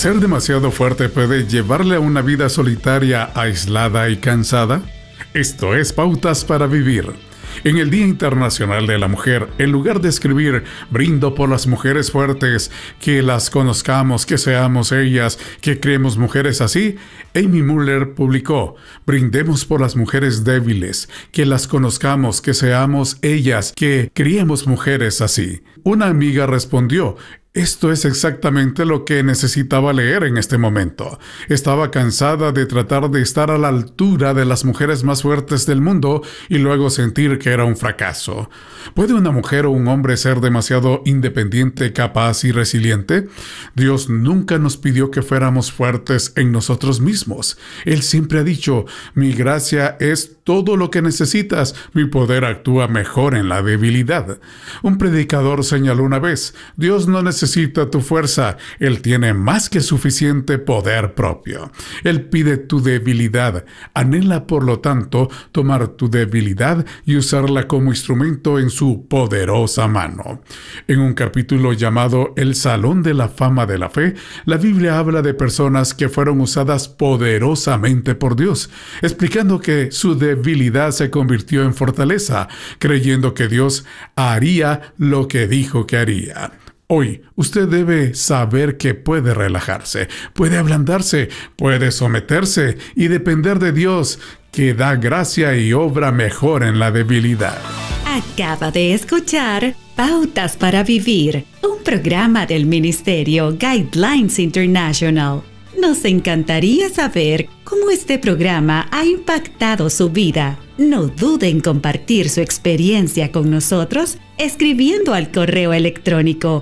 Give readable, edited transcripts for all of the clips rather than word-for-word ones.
¿Ser demasiado fuerte puede llevarle a una vida solitaria, aislada y cansada? Esto es Pautas para Vivir. En el Día Internacional de la Mujer, en lugar de escribir "brindo por las mujeres fuertes, que las conozcamos, que seamos ellas, que creemos mujeres así", Amy Muller publicó: "Brindemos por las mujeres débiles, que las conozcamos, que seamos ellas, que criemos mujeres así". Una amiga respondió: "Esto es exactamente lo que necesitaba leer en este momento. Estaba cansada de tratar de estar a la altura de las mujeres más fuertes del mundo y luego sentir que era un fracaso". ¿Puede una mujer o un hombre ser demasiado independiente, capaz y resiliente? Dios nunca nos pidió que fuéramos fuertes en nosotros mismos. Él siempre ha dicho: "Mi gracia es todo lo que necesitas, mi poder actúa mejor en la debilidad". Un predicador señaló una vez: Dios no necesita tu fuerza, Él tiene más que suficiente poder propio. Él pide tu debilidad. Anhela, por lo tanto, tomar tu debilidad y usarla como instrumento en su poderosa mano. En un capítulo llamado El Salón de la Fama de la Fe, la Biblia habla de personas que fueron usadas poderosamente por Dios, explicando que su debilidad se convirtió en fortaleza, creyendo que Dios haría lo que dijo que haría. Hoy, usted debe saber que puede relajarse, puede ablandarse, puede someterse y depender de Dios, que da gracia y obra mejor en la debilidad. Acaba de escuchar Pautas para Vivir, un programa del Ministerio Guidelines International. Nos encantaría saber cómo este programa ha impactado su vida. No dude en compartir su experiencia con nosotros escribiendo al correo electrónico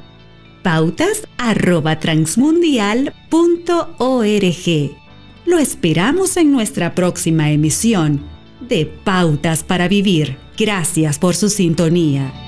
pautas@transmundial.org. Lo esperamos en nuestra próxima emisión de Pautas para Vivir. Gracias por su sintonía.